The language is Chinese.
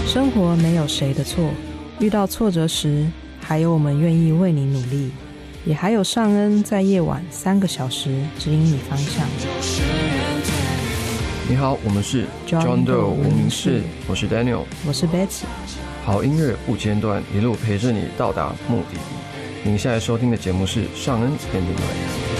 生活没有谁的错，遇到挫折时，还有我们愿意为你努力，也还有尚恩在夜晚3个小时指引你方向。 你好，我们是 John Doe 无名氏，我是 Daniel， 我是 Betsy。 好音乐不间断，一路陪着你到达目的地。您现在收听的节目是尚恩 and the Night。